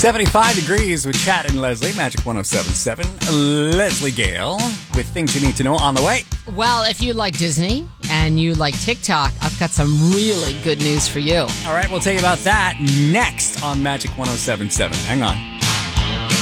75 degrees with Chad and Leslie, Magic 107.7. Leslie Gale with things you need to know on the way. Well, if you like Disney and you like TikTok, I've got some really good news for you. All right, we'll tell you about that next on Magic 107.7. Hang on.